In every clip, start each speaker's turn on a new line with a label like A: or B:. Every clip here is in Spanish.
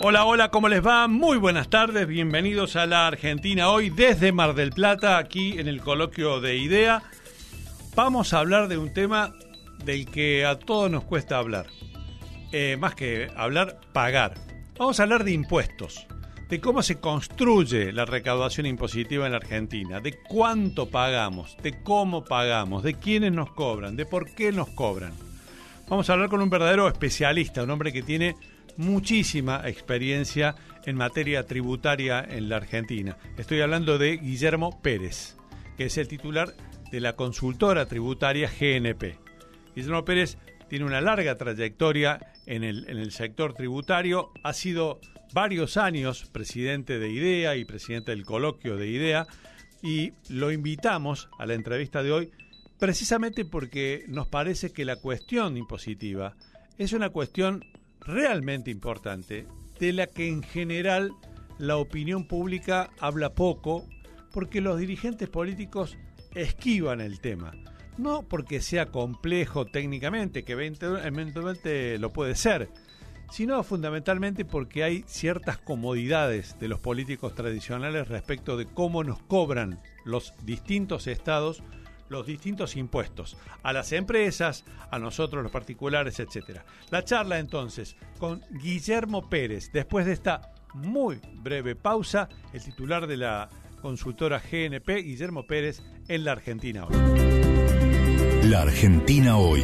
A: Hola, hola, ¿cómo les va? Muy buenas tardes, bienvenidos a La Argentina Hoy desde Mar del Plata, aquí en el coloquio de IDEA. Vamos a hablar de un tema del que a todos nos cuesta hablar. Más que hablar, pagar. Vamos a hablar de impuestos, de cómo se construye la recaudación impositiva en la Argentina, de cuánto pagamos, de cómo pagamos, de quiénes nos cobran, de por qué nos cobran. Vamos a hablar con un verdadero especialista, un hombre que tiene muchísima experiencia en materia tributaria en la Argentina. Estoy hablando de Guillermo Pérez, que es el titular de la consultora tributaria GNP. Guillermo Pérez tiene una larga trayectoria en el sector tributario, ha sido varios años presidente de IDEA y presidente del coloquio de IDEA, y lo invitamos a la entrevista de hoy precisamente porque nos parece que la cuestión impositiva es una cuestión realmente importante, de la que en general la opinión pública habla poco, porque los dirigentes políticos esquivan el tema. No porque sea complejo técnicamente, que eventualmente lo puede ser, sino fundamentalmente porque hay ciertas comodidades de los políticos tradicionales respecto de cómo nos cobran los distintos estados los distintos impuestos, a las empresas, a nosotros los particulares, etcétera. La charla entonces con Guillermo Pérez, después de esta muy breve pausa, el titular de la consultora GNP, Guillermo Pérez, en La Argentina Hoy.
B: La Argentina Hoy.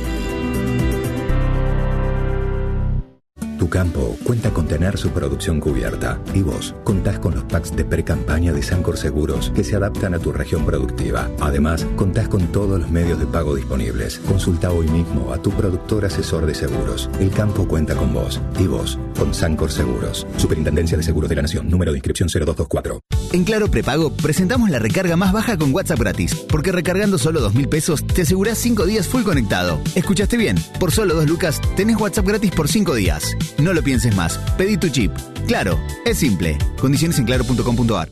B: Tu campo cuenta con tener su producción cubierta y vos contás con los packs de pre-campaña de Sancor Seguros que se adaptan a tu región productiva. Además, contás con todos los medios de pago disponibles. Consulta hoy mismo a tu productor asesor de seguros. El campo cuenta con vos y vos con Sancor Seguros. Superintendencia de Seguros de la Nación. Número de inscripción 0224.
C: En Claro Prepago presentamos la recarga más baja con WhatsApp gratis, porque recargando solo 2.000 pesos te asegurás 5 días full conectado. ¿Escuchaste bien? Por solo 2 lucas tenés WhatsApp gratis por 5 días. No lo pienses más. Pedí tu chip. Claro, es simple. Condiciones en claro.com.ar.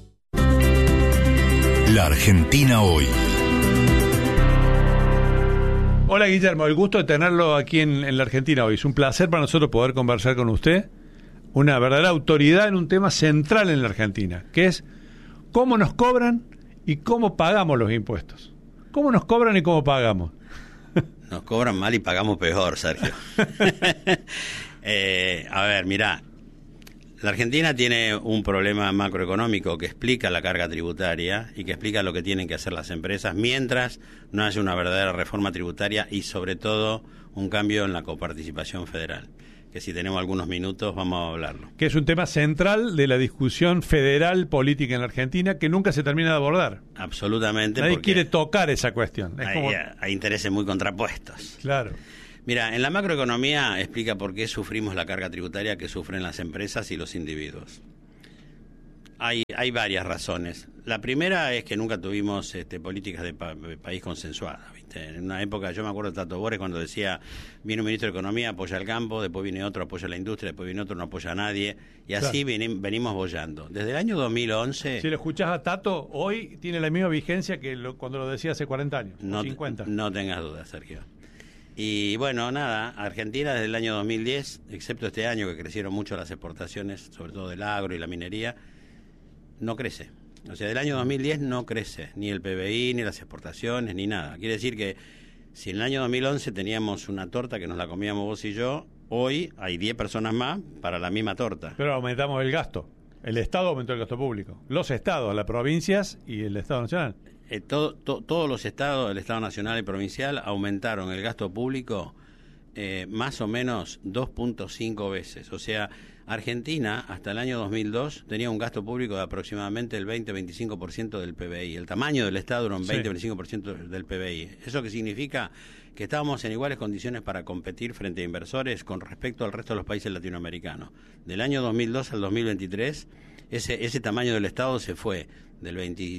B: La Argentina Hoy.
A: Hola Guillermo, el gusto de tenerlo aquí en La Argentina Hoy. Es un placer para nosotros poder conversar con usted, una verdadera autoridad en un tema central en la Argentina, que es cómo nos cobran y cómo pagamos los impuestos. ¿Cómo nos cobran y cómo pagamos?
D: Nos cobran mal y pagamos peor, Sergio. A ver, mirá, la Argentina tiene un problema macroeconómico que explica la carga tributaria y que explica lo que tienen que hacer las empresas mientras no haya una verdadera reforma tributaria y sobre todo un cambio en la coparticipación federal, que si tenemos algunos minutos vamos a hablarlo. Que es un tema central de la discusión federal política en la Argentina que nunca se termina de abordar. Absolutamente. Nadie quiere tocar esa cuestión. Hay intereses muy contrapuestos.
A: Claro.
D: Mira, en la macroeconomía explica por qué sufrimos la carga tributaria que sufren las empresas y los individuos. Hay varias razones. La primera es que nunca tuvimos políticas de país consensuadas, ¿viste? En una época, yo me acuerdo de Tato Bores cuando decía, viene un ministro de Economía, apoya al campo, después viene otro, apoya a la industria, después viene otro, no apoya a nadie, y así venimos boyando. Desde el año 2011...
A: Si lo escuchás a Tato, hoy tiene la misma vigencia que cuando lo decía hace 40 años,
D: no,
A: 50.
D: No tengas dudas, Sergio. Y bueno, nada, Argentina desde el año 2010, excepto este año que crecieron mucho las exportaciones, sobre todo del agro y la minería, no crece. O sea, del año 2010 no crece, ni el PBI, ni las exportaciones, ni nada. Quiere decir que si en el año 2011 teníamos una torta que nos la comíamos vos y yo, hoy hay 10 personas más para la misma torta.
A: Pero aumentamos el gasto. El Estado aumentó el gasto público. Los estados, las provincias y el Estado Nacional.
D: Todos los estados, el Estado Nacional y Provincial, aumentaron el gasto público más o menos 2.5 veces. O sea, Argentina hasta el año 2002 tenía un gasto público de aproximadamente el 20-25% del PBI. El tamaño del Estado era un 20-25% del PBI. ¿Eso qué significa? Que estábamos en iguales condiciones para competir frente a inversores con respecto al resto de los países latinoamericanos. Del año 2002 al 2023, ese tamaño del Estado se fue del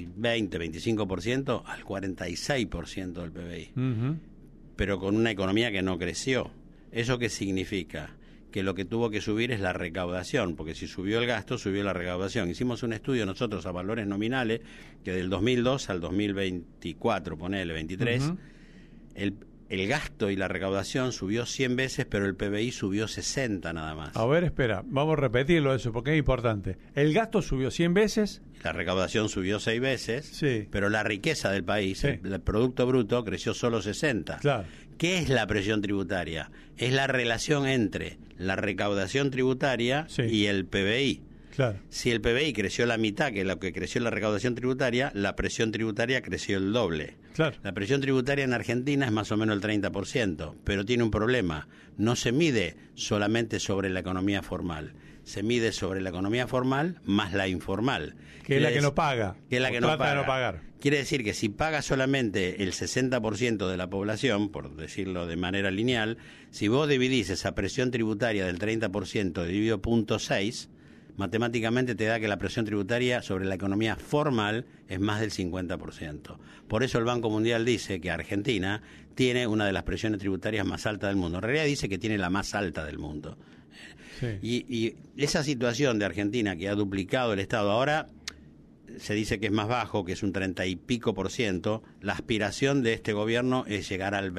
D: 20-25% al 46% del PBI. Uh-huh. Pero con una economía que no creció. ¿Eso qué significa? Que lo que tuvo que subir es la recaudación, porque si subió el gasto, subió la recaudación. Hicimos un estudio nosotros a valores nominales, que del 2002 al 2024, ponele 23, uh-huh. el gasto y la recaudación subió 100 veces, pero el PBI subió 60 nada más.
A: A ver, espera, vamos a repetirlo eso porque es importante. El gasto subió 100 veces.
D: La recaudación subió 6 veces,
A: sí,
D: pero la riqueza del país, sí, el Producto Bruto, creció solo 60.
A: Claro.
D: ¿Qué es la presión tributaria? Es la relación entre la recaudación tributaria, sí, y el PBI.
A: Claro.
D: Si el PBI creció la mitad que lo que creció la recaudación tributaria, la presión tributaria creció el doble.
A: Claro.
D: La presión tributaria en Argentina es más o menos el 30%, pero tiene un problema. No se mide solamente sobre la economía formal, se mide sobre la economía formal más la informal.
A: Que es la que no paga.
D: Que es la que no paga.
A: De no pagar.
D: Quiere decir que si paga solamente el 60% de la población, por decirlo de manera lineal, si vos dividís esa presión tributaria del 30% dividido 0.6, matemáticamente te da que la presión tributaria sobre la economía formal es más del 50%. Por eso el Banco Mundial dice que Argentina tiene una de las presiones tributarias más altas del mundo. En realidad dice que tiene la más alta del mundo. Sí. Y esa situación de Argentina, que ha duplicado el Estado, ahora se dice que es más bajo, que es un 30 y pico %, la aspiración de este gobierno es llegar al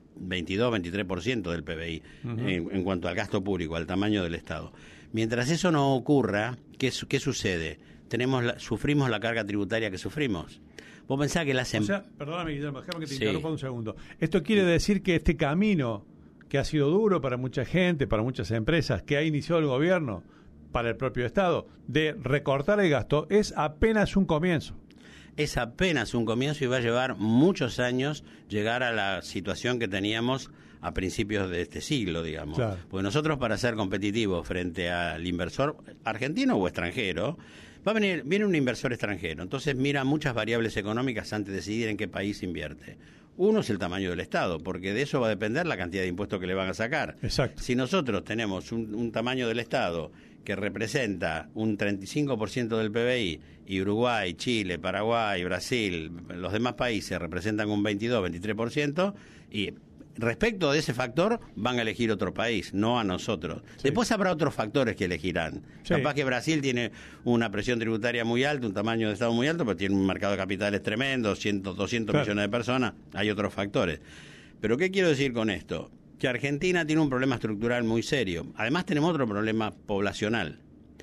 D: 22-23% del PBI, en cuanto al gasto público, al tamaño del Estado. Mientras eso no ocurra, ¿qué sucede? Sufrimos la carga tributaria que sufrimos. Vos pensás que las
A: perdóname, Guillermo, déjame que te interrumpa un segundo. Esto quiere decir que este camino, que ha sido duro para mucha gente, para muchas empresas, que ha iniciado el gobierno, para el propio Estado, de recortar el gasto, es apenas un comienzo.
D: Es apenas un comienzo y va a llevar muchos años llegar a la situación que teníamos a principios de este siglo, digamos.
A: Claro.
D: Porque nosotros, para ser competitivos frente al inversor argentino o extranjero, viene un inversor extranjero, entonces mira muchas variables económicas antes de decidir en qué país invierte. Uno es el tamaño del Estado, porque de eso va a depender la cantidad de impuestos que le van a sacar.
A: Exacto.
D: Si nosotros tenemos un tamaño del Estado que representa un 35% del PBI, y Uruguay, Chile, Paraguay, Brasil, los demás países representan un 22-23%, y respecto de ese factor van a elegir otro país, no a nosotros. Sí. Después habrá otros factores que elegirán. Sí. Capaz que Brasil tiene una presión tributaria muy alta, un tamaño de Estado muy alto, pero tiene un mercado de capitales tremendo, 200 claro, millones de personas, hay otros factores. Pero ¿qué quiero decir con esto? Que Argentina tiene un problema estructural muy serio. Además tenemos otro problema poblacional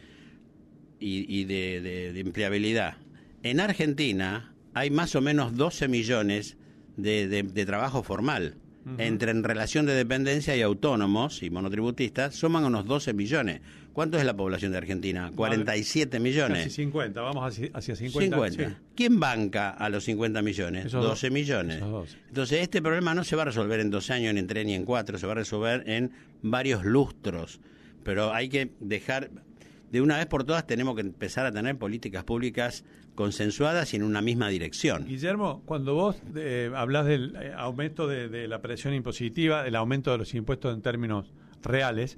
D: y de empleabilidad. En Argentina hay más o menos 12 millones de trabajo formal. Entre en relación de dependencia y autónomos y monotributistas, suman unos 12 millones. ¿Cuánto es la población de Argentina? 47 millones.
A: Casi 50, vamos hacia 50. Sí.
D: ¿Quién banca a los 50 millones?
A: Esos
D: 12 millones.
A: Esos 12.
D: Entonces, este problema no se va a resolver en 2 años, ni en 3, ni en 4, se va a resolver en varios lustros. Pero hay que dejar, de una vez por todas, tenemos que empezar a tener políticas públicas consensuadas y en una misma dirección.
A: Guillermo, cuando vos hablás del aumento de la presión impositiva, del aumento de los impuestos en términos reales,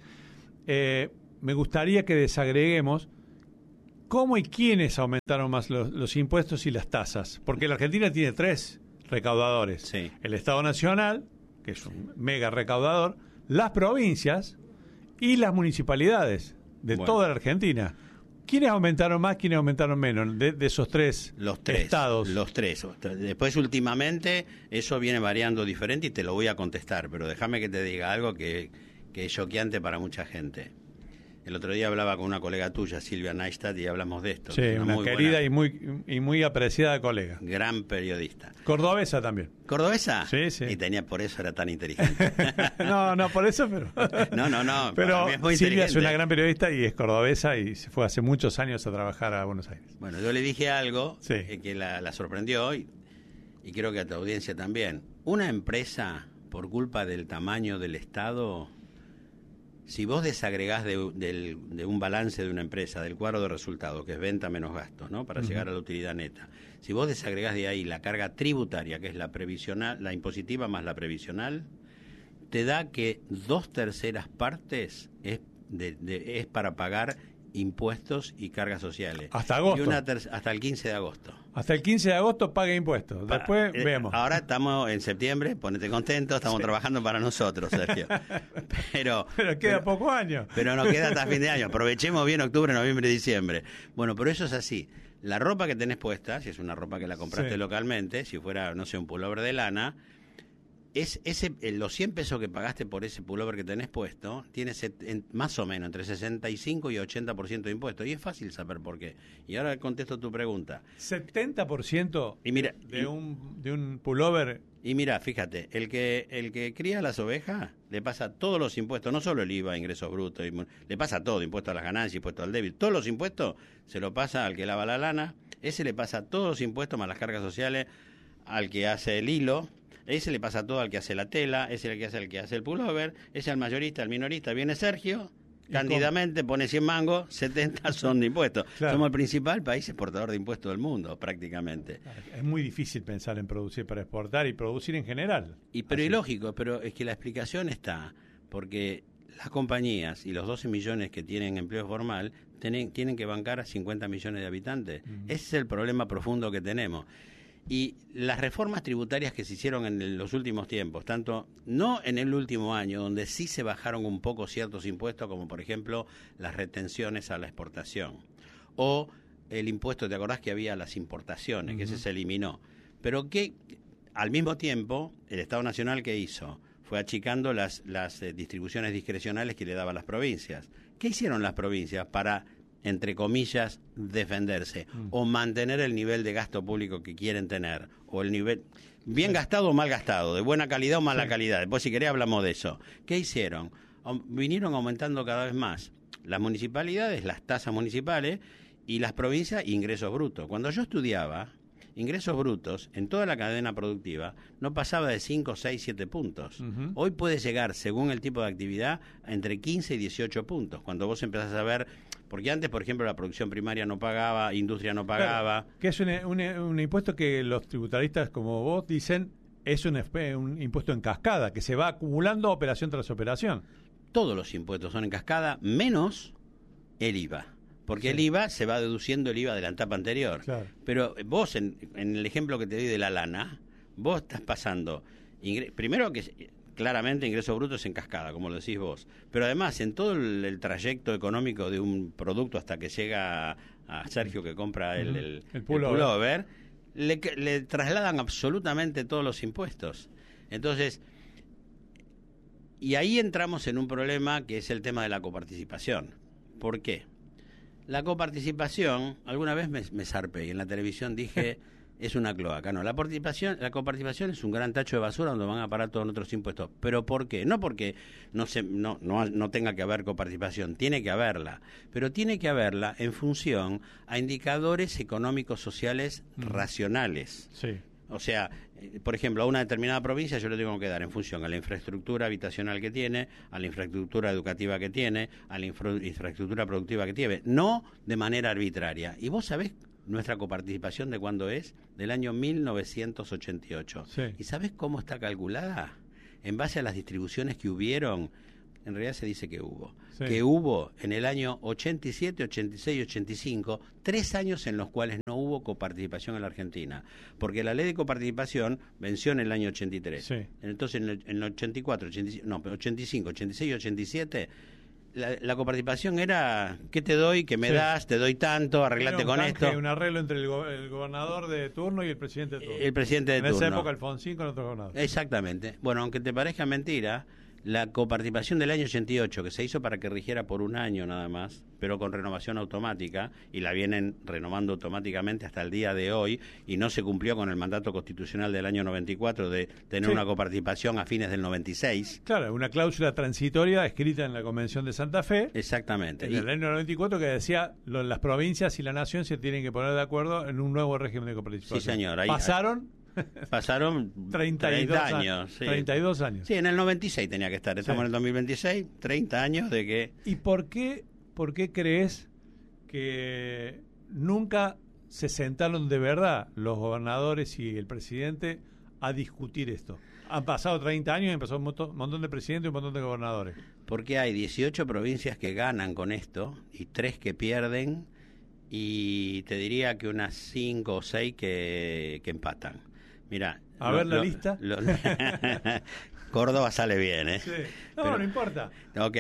A: me gustaría que desagreguemos cómo y quiénes aumentaron más los impuestos y las tasas. Porque la Argentina tiene 3 recaudadores.
D: Sí.
A: El Estado Nacional, que es un mega recaudador, las provincias y las municipalidades de toda la Argentina. ¿Quiénes aumentaron más, quiénes aumentaron menos de esos 3 estados?
D: Los 3. Después, últimamente, eso viene variando diferente y te lo voy a contestar, pero déjame que te diga algo que es choqueante para mucha gente. El otro día hablaba con una colega tuya, Silvia Neistat, y hablamos de esto.
A: Sí, una querida y muy apreciada colega.
D: Gran periodista.
A: Cordobesa también.
D: ¿Cordobesa?
A: Sí, sí.
D: Y por eso era tan inteligente.
A: no, por eso, pero...
D: No.
A: Pero
D: es muy
A: Silvia es una gran periodista y es cordobesa y se fue hace muchos años a trabajar a Buenos Aires.
D: Bueno, yo le dije algo que la sorprendió y creo que a tu audiencia también. Una empresa, por culpa del tamaño del Estado... Si vos desagregás de un balance de una empresa, del cuadro de resultados, que es venta menos gastos, ¿no? Para llegar a la utilidad neta. Si vos desagregás de ahí la carga tributaria, que es la previsional, la impositiva más la previsional, te da que 2/3 partes es para pagar impuestos y cargas sociales.
A: Hasta agosto.
D: Y hasta el 15 de agosto.
A: Hasta el 15 de agosto paga impuestos. Después vemos.
D: Ahora estamos en septiembre, ponete contento, estamos trabajando para nosotros, Sergio. Pero
A: queda poco año.
D: Pero nos queda hasta fin de año. Aprovechemos bien octubre, noviembre y diciembre. Bueno, pero eso es así. La ropa que tenés puesta, si es una ropa que la compraste localmente, si fuera, no sé, un pullover de lana, los 100 pesos que pagaste por ese pullover que tenés puesto, tiene más o menos entre 65 y 80% de impuestos. Y es fácil saber por qué. Y ahora contesto tu pregunta.
A: 70%
D: y mira,
A: de un pullover.
D: Y mira, fíjate, el que cría las ovejas le pasa todos los impuestos, no solo el IVA, ingresos brutos, le pasa todo, impuesto a las ganancias, impuesto al débil, todos los impuestos se lo pasa al que lava la lana, ese le pasa todos los impuestos más las cargas sociales al que hace el hilo, ese le pasa todo al que hace la tela, ese es el que hace el pullover, ese al mayorista, al minorista, viene Sergio, cándidamente pone 100 mangos, 70 son de impuestos. Claro. Somos el principal país exportador de impuestos del mundo, prácticamente.
A: Es muy difícil pensar en producir para exportar y producir en general.
D: Pero es lógico, pero es que la explicación está, porque las compañías y los 12 millones que tienen empleo formal tienen que bancar a 50 millones de habitantes. Ese es el problema profundo que tenemos. Y las reformas tributarias que se hicieron en los últimos tiempos, tanto no en el último año, donde sí se bajaron un poco ciertos impuestos, como por ejemplo las retenciones a la exportación, o el impuesto, ¿te acordás que había las importaciones, que ese se eliminó? Pero que al mismo tiempo el Estado Nacional, ¿qué hizo? Fue achicando las distribuciones discrecionales que le daban las provincias. ¿Qué hicieron las provincias para, entre comillas, defenderse o mantener el nivel de gasto público que quieren tener, o el nivel bien gastado o mal gastado, de buena calidad o mala calidad? Después, si querés, hablamos de eso. ¿Qué hicieron? Vinieron aumentando cada vez más las municipalidades, las tasas municipales, y las provincias, ingresos brutos. Cuando yo estudiaba, ingresos brutos en toda la cadena productiva no pasaba de 5, 6, 7 puntos. Hoy puede llegar, según el tipo de actividad, entre 15 y 18 puntos. Cuando vos empezás a ver, porque antes, por ejemplo, la producción primaria no pagaba, industria no pagaba.
A: Claro, que es un impuesto que los tributaristas como vos dicen es un impuesto en cascada, que se va acumulando operación tras operación.
D: Todos los impuestos son en cascada, menos el IVA. Porque el IVA se va deduciendo el IVA de la etapa anterior. Claro. Pero vos, en el ejemplo que te di de la lana, vos estás pasando, primero que claramente ingresos brutos en cascada, como lo decís vos, pero además en todo el trayecto económico de un producto hasta que llega a Sergio que compra el pullover, le trasladan absolutamente todos los impuestos. Entonces, y ahí entramos en un problema que es el tema de la coparticipación. ¿Por qué? La coparticipación, alguna vez me zarpé y en la televisión dije, es una cloaca. No, la coparticipación es un gran tacho de basura donde van a parar todos nuestros impuestos. ¿Pero por qué? No porque no tenga que haber coparticipación, tiene que haberla. Pero tiene que haberla en función a indicadores económicos sociales racionales. Sí. O sea, por ejemplo, a una determinada provincia yo le tengo que dar en función a la infraestructura habitacional que tiene, a la infraestructura educativa que tiene, a la infraestructura productiva que tiene, no de manera arbitraria. Y vos sabés nuestra coparticipación de cuándo es, del año 1988. Sí. ¿Y sabés cómo está calculada? En base a las distribuciones que hubieron, en realidad se dice que hubo. Sí. Que hubo en el año 87, 86 y 85, 3 años en los cuales no hubo coparticipación en la Argentina. Porque la ley de coparticipación venció en el año 83. Sí. Entonces, en el 84, 85, 86 y 87, la coparticipación era, ¿qué te doy? ¿Qué me das? ¿Te doy tanto? Arreglate con esto.
A: Un arreglo entre el gobernador de turno y el presidente de turno.
D: El presidente de turno.
A: En esa época, Alfonsín con otro gobernador.
D: Exactamente. Bueno, aunque te parezca mentira, la coparticipación del año 88, que se hizo para que rigiera por un año nada más, pero con renovación automática, y la vienen renovando automáticamente hasta el día de hoy, y no se cumplió con el mandato constitucional del año 94 de tener una coparticipación a fines del 96.
A: Claro, una cláusula transitoria escrita en la Convención de Santa Fe.
D: Exactamente.
A: En el año 94 que decía las provincias y la nación se tienen que poner de acuerdo en un nuevo régimen de coparticipación.
D: Sí, señor. Pasaron
A: 32
D: años. Sí.
A: 32 años.
D: Sí, en el 96 tenía que estar. Estamos en el 2026, 30 años de que...
A: ¿Y por qué crees que nunca se sentaron de verdad los gobernadores y el presidente a discutir esto? Han pasado 30 años y han pasado un montón de presidentes y un montón de gobernadores.
D: Porque hay 18 provincias que ganan con esto y 3 que pierden, y te diría que unas 5 o 6 que empatan. Mira,
A: a ver la lista.
D: Córdoba sale bien, ¿eh?
A: Sí. No importa.
D: Ok.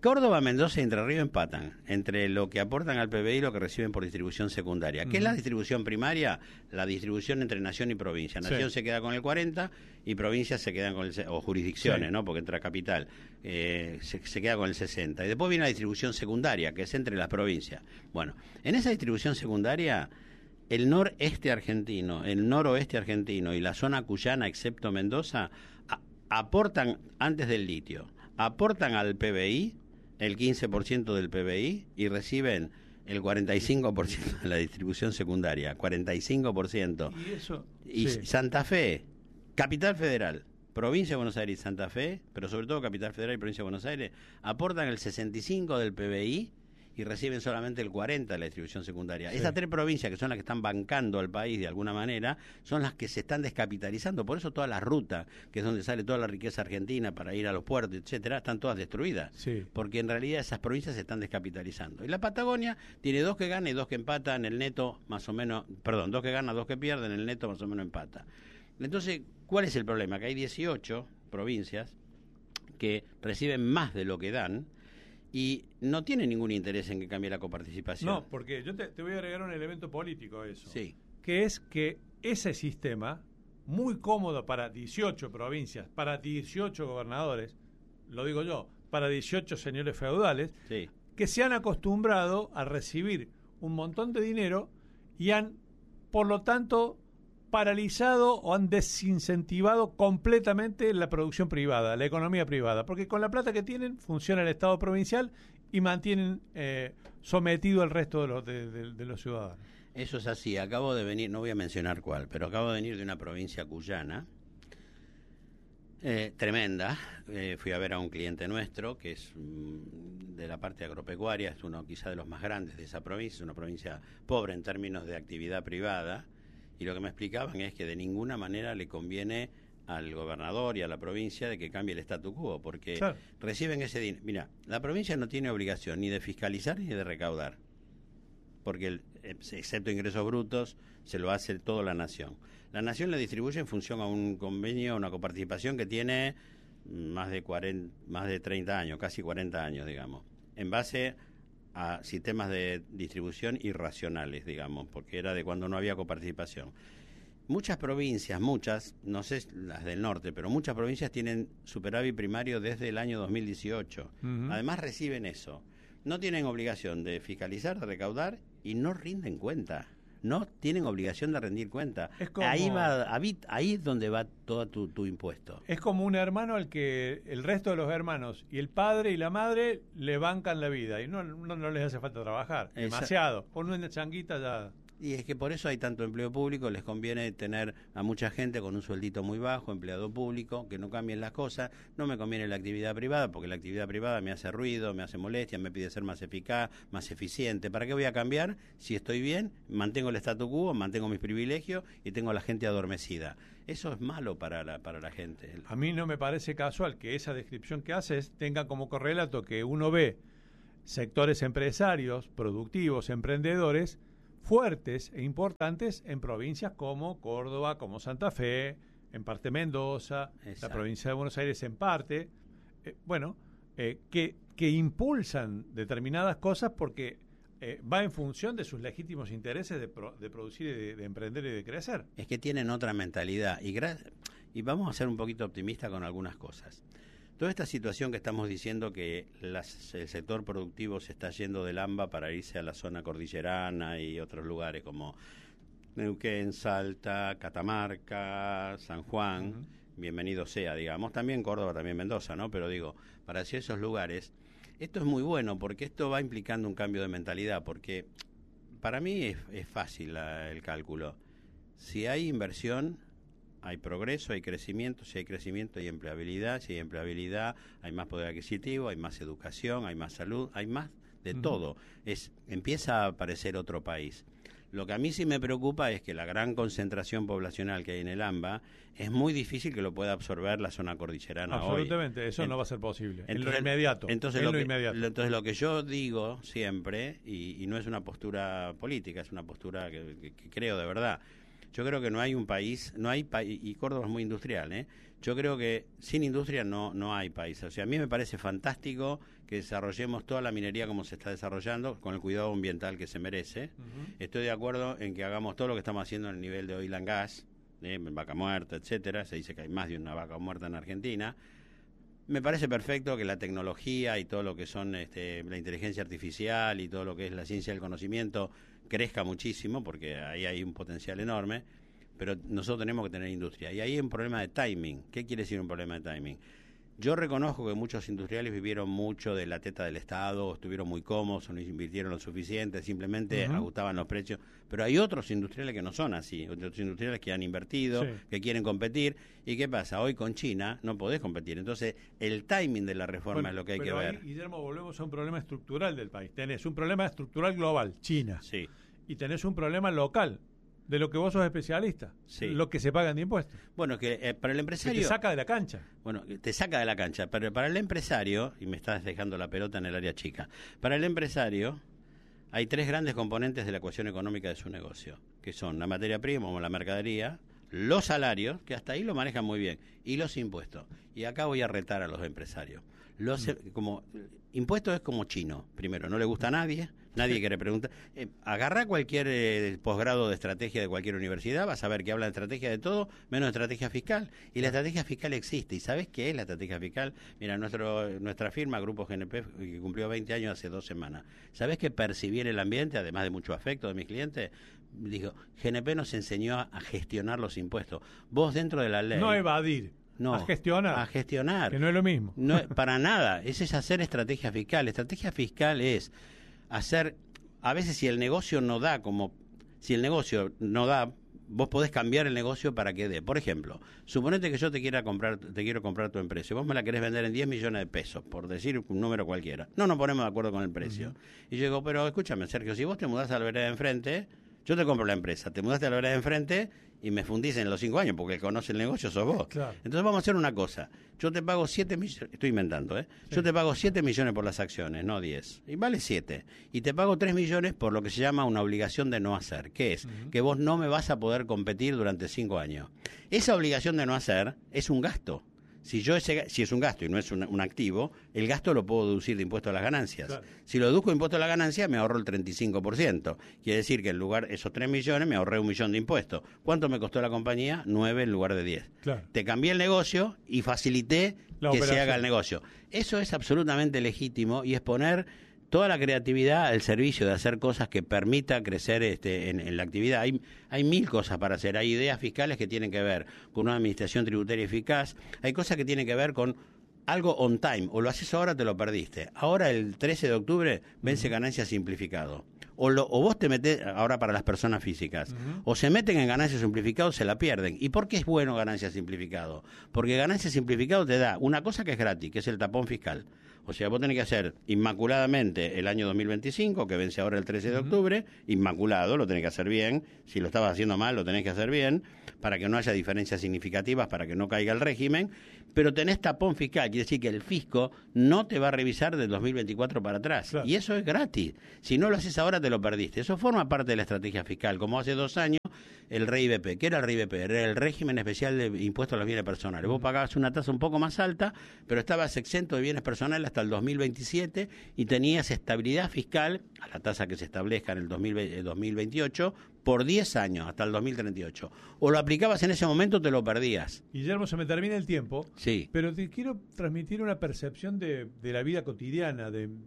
D: Córdoba, Mendoza y Entre Ríos empatan entre lo que aportan al PBI y lo que reciben por distribución secundaria. ¿Qué es la distribución primaria? La distribución entre nación y provincia. Nación se queda con el 40 y provincias se quedan con o jurisdicciones, ¿no? Porque entra capital, se queda con el 60. Y después viene la distribución secundaria, que es entre las provincias. Bueno, en esa distribución secundaria, el noreste argentino, el noroeste argentino y la zona cuyana, excepto Mendoza, aportan, antes del litio, aportan al PBI el 15% del PBI y reciben el 45% de la distribución secundaria, 45%.
A: Y eso.
D: Y Santa Fe, Capital Federal, Provincia de Buenos Aires y Santa Fe, pero sobre todo Capital Federal y Provincia de Buenos Aires, aportan el 65% del PBI y reciben solamente el 40% de la distribución secundaria. Sí. Esas tres provincias, que son las que están bancando al país de alguna manera, son las que se están descapitalizando. Por eso toda la ruta, que es donde sale toda la riqueza argentina para ir a los puertos, etcétera, están todas destruidas. Sí. Porque en realidad esas provincias se están descapitalizando. Y la Patagonia tiene 2 que ganan y 2 que empatan, el neto más o menos, 2 que ganan, 2 que pierden, el neto más o menos empata. Entonces, ¿cuál es el problema? Que hay 18 provincias que reciben más de lo que dan, y no tiene ningún interés en que cambie la coparticipación.
A: No, porque yo te voy a agregar un elemento político a eso. Sí. Que es que ese sistema, muy cómodo para 18 provincias, para 18 gobernadores, lo digo yo, para 18 señores feudales, sí, que se han acostumbrado a recibir un montón de dinero y han, por lo tanto, paralizado o han desincentivado completamente la producción privada, la economía privada, porque con la plata que tienen funciona el Estado provincial y mantienen sometido al resto de los ciudadanos.
D: Eso es así. Acabo de venir, no voy a mencionar cuál, pero acabo de venir de una provincia cuyana tremenda. Fui a ver a un cliente nuestro que es de la parte agropecuaria, es uno quizá de los más grandes de esa provincia, es una provincia pobre en términos de actividad privada. Y lo que me explicaban es que de ninguna manera le conviene al gobernador y a la provincia de que cambie el statu quo, porque claro, reciben ese dinero. Mira, la provincia no tiene obligación ni de fiscalizar ni de recaudar, porque excepto ingresos brutos se lo hace toda la nación. La nación le distribuye en función a un convenio, una coparticipación que tiene más de 30 años, casi 40 años, digamos, en base a sistemas de distribución irracionales, digamos, porque era de cuando no había coparticipación. Muchas provincias, no sé las del norte, pero muchas provincias tienen superávit primario desde el año 2018. Además reciben eso. No tienen obligación de fiscalizar, de recaudar y no rinden cuenta. No tienen obligación de rendir cuenta. Es como, ahí es donde va todo tu impuesto.
A: Es como un hermano al que el resto de los hermanos y el padre y la madre le bancan la vida y no les hace falta trabajar. Demasiado. Con una changuita ya.
D: Y es que por eso hay tanto empleo público, les conviene tener a mucha gente con un sueldito muy bajo, empleado público, que no cambien las cosas. No me conviene la actividad privada, porque la actividad privada me hace ruido, me hace molestia, me pide ser más eficaz, más eficiente. ¿Para qué voy a cambiar si estoy bien, mantengo el statu quo, mantengo mis privilegios y tengo a la gente adormecida? Eso es malo para la gente.
A: A mí no me parece casual que esa descripción que haces tenga como correlato que uno ve sectores empresarios, productivos, emprendedores, fuertes e importantes en provincias como Córdoba, como Santa Fe, en parte Mendoza, exacto, la provincia de Buenos Aires en parte, que impulsan determinadas cosas porque va en función de sus legítimos intereses de producir, de emprender y de crecer.
D: Es que tienen otra mentalidad y vamos a ser un poquito optimistas con algunas cosas. Toda esta situación que estamos diciendo que el sector productivo se está yendo del AMBA para irse a la zona cordillerana y otros lugares como Neuquén, Salta, Catamarca, San Juan, bienvenido sea, digamos, también Córdoba, también Mendoza, ¿no? Pero digo, para hacia esos lugares, esto es muy bueno porque esto va implicando un cambio de mentalidad, porque para mí es fácil el cálculo. Si hay inversión, hay progreso, hay crecimiento. Si hay crecimiento, hay empleabilidad. Si hay empleabilidad, hay más poder adquisitivo, hay más educación, hay más salud, hay más de todo. Empieza a aparecer otro país. Lo que a mí sí me preocupa es que la gran concentración poblacional que hay en el AMBA es muy difícil que lo pueda absorber la zona cordillerana.
A: Absolutamente, hoy. Eso no va a ser posible. En lo inmediato.
D: Entonces lo que yo digo siempre, y no es una postura política, es una postura que creo de verdad. Yo creo que no hay un país, y Córdoba es muy industrial, yo creo que sin industria no hay país. O sea, a mí me parece fantástico que desarrollemos toda la minería como se está desarrollando, con el cuidado ambiental que se merece. Estoy de acuerdo en que hagamos todo lo que estamos haciendo en el nivel de oil and gas, vaca muerta, etcétera. Se dice que hay más de una vaca muerta en Argentina. Me parece perfecto que la tecnología y todo lo que son la inteligencia artificial y todo lo que es la ciencia del conocimiento crezca muchísimo, porque ahí hay un potencial enorme, pero nosotros tenemos que tener industria. Y ahí hay un problema de timing. ¿Qué quiere decir un problema de timing? Yo reconozco que muchos industriales vivieron mucho de la teta del Estado, estuvieron muy cómodos, no invirtieron lo suficiente, simplemente ajustaban los precios. Pero hay otros industriales que no son así, otros industriales que han invertido, que quieren competir. ¿Y qué pasa? Hoy con China no podés competir. Entonces, el timing de la reforma es lo que hay que ver.
A: Ahí, Guillermo, volvemos a un problema estructural del país. Tenés un problema estructural global, China.
D: Sí.
A: Y tenés un problema local, de lo que vos sos especialista, lo que se pagan de impuestos.
D: Bueno, que para el empresario...
A: Que te saca de la cancha.
D: Bueno, te saca de la cancha, pero para el empresario, y me estás dejando la pelota en el área chica, para el empresario hay 3 grandes componentes de la ecuación económica de su negocio, que son la materia prima o la mercadería, los salarios, que hasta ahí lo manejan muy bien, y los impuestos. Y acá voy a retar a los empresarios. Como impuestos es como chino, primero, no le gusta a nadie quiere preguntar. Agarra cualquier posgrado de estrategia de cualquier universidad, vas a ver que habla de estrategia de todo, menos de estrategia fiscal. Y la estrategia fiscal existe. ¿Y sabes qué es la estrategia fiscal? Mira, nuestra firma, Grupo GNP, que cumplió 20 años hace 2 semanas. ¿Sabes que percibir el ambiente, además de mucho afecto de mis clientes? Digo, GNP nos enseñó a gestionar los impuestos. Vos dentro de la ley...
A: No evadir.
D: No,
A: a gestionar. Que no es lo mismo.
D: No, para nada. Ese es hacer estrategia fiscal. Estrategia fiscal es hacer... A veces si el negocio no da, vos podés cambiar el negocio para que dé. Por ejemplo, suponete que yo te quiero comprar tu empresa y vos me la querés vender en 10 millones de pesos, por decir un número cualquiera. No nos ponemos de acuerdo con el precio. Y yo digo, pero escúchame, Sergio, si vos te mudás a la vereda de enfrente... Yo te compro la empresa, te mudaste a la vereda de enfrente y me fundís en los 5 años, porque el que conoce el negocio sos vos.
A: Claro.
D: Entonces vamos a hacer una cosa. Yo te pago 7 millones, estoy inventando, Sí. Yo te pago 7 millones por las acciones, no 10. Y vale 7. Y te pago 3 millones por lo que se llama una obligación de no hacer. ¿Qué es? Que vos no me vas a poder competir durante 5 años. Esa obligación de no hacer es un gasto. Si es un gasto y no es un activo, el gasto lo puedo deducir de impuesto a las ganancias. Claro. Si lo deduzco de impuesto a las ganancias, me ahorro el 35%. Quiere decir que en lugar de esos 3 millones, me ahorré 1 millón de impuestos. ¿Cuánto me costó la compañía? 9 en lugar de 10. Claro. Te cambié el negocio y facilité que se haga el negocio. Eso es absolutamente legítimo y es poner toda la creatividad al servicio de hacer cosas que permita crecer en la actividad. Hay 1000 cosas para hacer. Hay ideas fiscales que tienen que ver con una administración tributaria eficaz. Hay cosas que tienen que ver con algo on time. O lo haces ahora, te lo perdiste. Ahora, el 13 de octubre, vence ganancia simplificado. O vos te metés, ahora para las personas físicas, o se meten en ganancia simplificado, se la pierden. ¿Y por qué es bueno ganancia simplificado? Porque ganancia simplificado te da una cosa que es gratis, que es el tapón fiscal. O sea, vos tenés que hacer inmaculadamente el año 2025, que vence ahora el 13 de octubre, inmaculado, lo tenés que hacer bien. Si lo estabas haciendo mal, lo tenés que hacer bien, para que no haya diferencias significativas, para que no caiga el régimen. Pero tenés tapón fiscal, quiere decir que el fisco no te va a revisar del 2024 para atrás. Claro. Y eso es gratis. Si no lo haces ahora, te lo perdiste. Eso forma parte de la estrategia fiscal. Como hace 2 años, el REIBP. ¿Qué era el REIBP? Era el régimen especial de impuestos a los bienes personales. Vos pagabas una tasa un poco más alta, pero estabas exento de bienes personales hasta el 2027 y tenías estabilidad fiscal a la tasa que se establezca en el 2028 por 10 años, hasta el 2038. O lo aplicabas en ese momento o te lo perdías.
A: Guillermo, se me termina el tiempo.
D: Sí.
A: Pero te quiero transmitir una percepción de la vida cotidiana,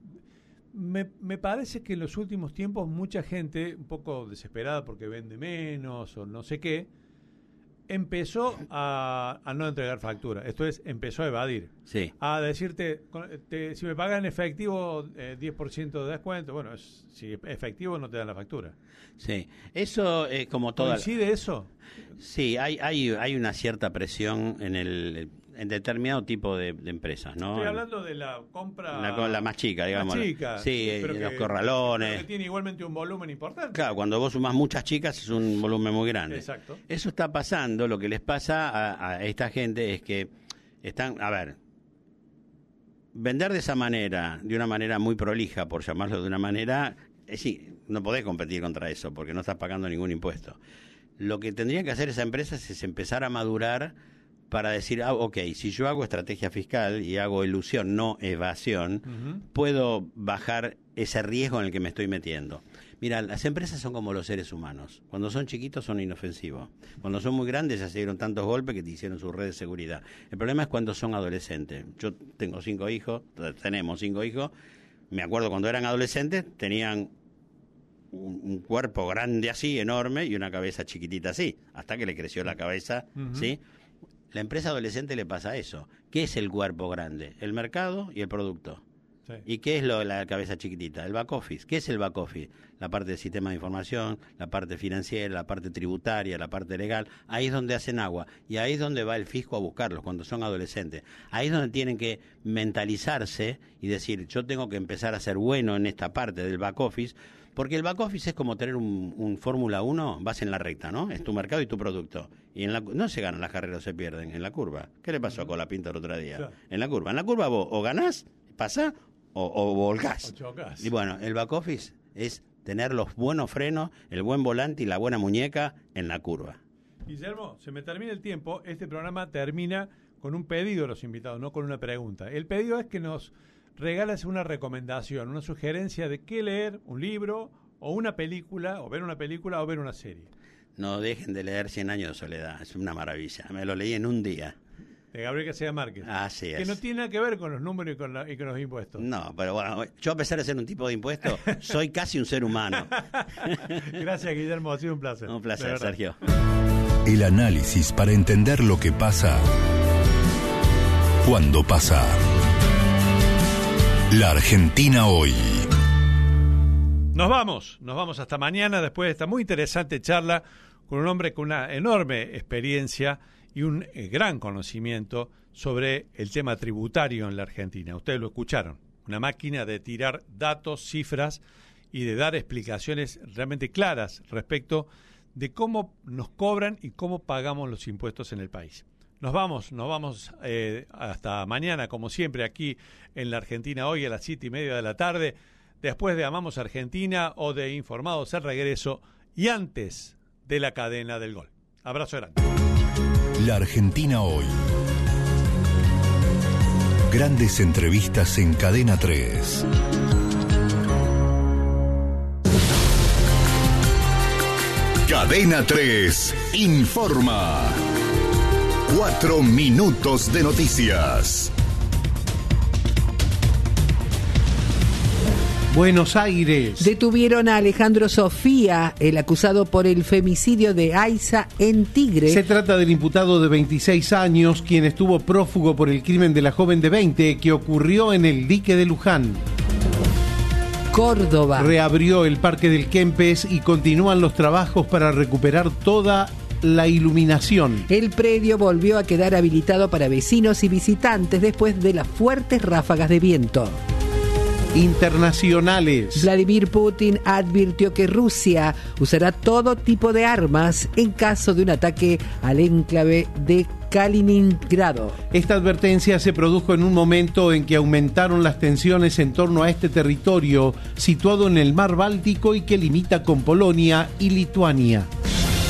A: Me parece que en los últimos tiempos mucha gente, un poco desesperada porque vende menos o no sé qué, empezó a no entregar factura. Esto es, empezó a evadir.
D: Sí.
A: A decirte, si me pagan en efectivo 10% de descuento, bueno, si es efectivo no te dan la factura.
D: Sí. Eso es como toda...
A: ¿Coincide eso?
D: Sí, hay una cierta presión en determinado tipo de empresas, ¿no?
A: Estoy hablando de la compra...
D: La más chica, digamos.
A: Más chica.
D: Sí, los corralones.
A: Pero que tiene igualmente un volumen importante.
D: Claro, cuando vos sumás muchas chicas es un volumen muy grande.
A: Exacto.
D: Eso está pasando. Lo que les pasa a esta gente es que están... A ver, vender de esa manera, de una manera muy prolija, por llamarlo de una manera... sí, no podés competir contra eso porque no estás pagando ningún impuesto. Lo que tendría que hacer esa empresa es empezar a madurar para decir, ok, si yo hago estrategia fiscal y hago ilusión, no evasión, puedo bajar ese riesgo en el que me estoy metiendo. Mira, las empresas son como los seres humanos. Cuando son chiquitos son inofensivos. Cuando son muy grandes ya se dieron tantos golpes que te hicieron su red de seguridad. El problema es cuando son adolescentes. Yo tengo 5 hijos, tenemos 5 hijos. Me acuerdo cuando eran adolescentes, tenían un cuerpo grande así, enorme, y una cabeza chiquitita así, hasta que le creció la cabeza, ¿sí? La empresa adolescente le pasa eso. ¿Qué es el cuerpo grande? El mercado y el producto. Sí. ¿Y qué es la cabeza chiquitita? El back office. ¿Qué es el back office? La parte del sistema de información, la parte financiera, la parte tributaria, la parte legal. Ahí es donde hacen agua. Y ahí es donde va el fisco a buscarlos cuando son adolescentes. Ahí es donde tienen que mentalizarse y decir, yo tengo que empezar a ser bueno en esta parte del back office, porque el back office es como tener un Fórmula 1, vas en la recta, ¿no? Es tu mercado y tu producto. Y no se ganan las carreras, se pierden en la curva. ¿Qué le pasó a Colapinto el otro día? Claro. En la curva vos o ganás, pasás, o volcás. Y bueno, el back office es tener los buenos frenos, el buen volante y la buena muñeca en la curva.
A: Guillermo, se me termina el tiempo. Este programa termina con un pedido de los invitados, no con una pregunta. El pedido es que nos regalas una recomendación, una sugerencia de qué leer, un libro o una película, o ver una película o ver una serie.
D: No dejen de leer 100 años de soledad, es una maravilla. Me lo leí en un día.
A: De Gabriel García Márquez.
D: Así es.
A: Que no tiene nada que ver con los números y con los impuestos.
D: No, pero bueno, yo a pesar de ser un tipo de impuesto, soy casi un ser humano.
A: Gracias, Guillermo, ha sido un placer.
D: Un placer, Sergio.
B: El análisis para entender lo que pasa cuando pasa. La Argentina hoy.
A: Nos vamos hasta mañana después de esta muy interesante charla con un hombre con una enorme experiencia y un gran conocimiento sobre el tema tributario en la Argentina. Ustedes lo escucharon, una máquina de tirar datos, cifras y de dar explicaciones realmente claras respecto de cómo nos cobran y cómo pagamos los impuestos en el país. Nos vamos hasta mañana, como siempre, aquí en la Argentina hoy a las 7:30 de la tarde, después de Amamos Argentina o de Informados al Regreso y antes de la cadena del gol. Abrazo grande.
B: La Argentina hoy. Grandes entrevistas en Cadena 3. Cadena 3 informa. 4 minutos de noticias.
E: Buenos Aires.
F: Detuvieron a Alejandro Sofía, el acusado por el femicidio de Aiza en Tigre.
E: Se trata del imputado de 26 años, quien estuvo prófugo por el crimen de la joven de 20 que ocurrió en el dique de Luján.
F: Córdoba.
E: Reabrió el Parque del Kempes y continúan los trabajos para recuperar toda la iluminación.
F: El predio volvió a quedar habilitado para vecinos y visitantes después de las fuertes ráfagas de viento.
E: Internacionales.
F: Vladimir Putin advirtió que Rusia usará todo tipo de armas en caso de un ataque al enclave de Kaliningrado.
E: Esta advertencia se produjo en un momento en que aumentaron las tensiones en torno a este territorio situado en el mar Báltico y que limita con Polonia y Lituania.